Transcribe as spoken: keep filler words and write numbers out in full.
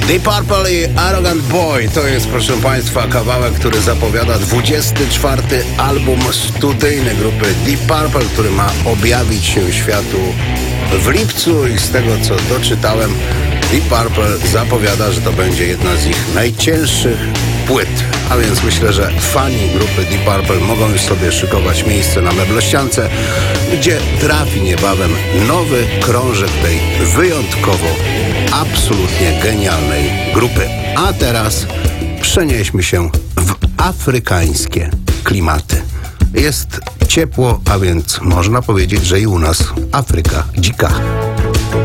Deep Purple i Arrogant Boy to jest, proszę Państwa, kawałek, który zapowiada dwudziesty czwarty album studyjny grupy Deep Purple, który ma objawić się światu w lipcu i z tego, co doczytałem, Deep Purple zapowiada, że to będzie jedna z ich najcięższych płyt. A więc myślę, że fani grupy Deep Purple mogą już sobie szykować miejsce na meblościance, gdzie trafi niebawem nowy krążek tej wyjątkowo, absolutnie genialnej grupy. A teraz przenieśmy się w afrykańskie klimaty. Jest ciepło, a więc można powiedzieć, że i u nas Afryka dzika.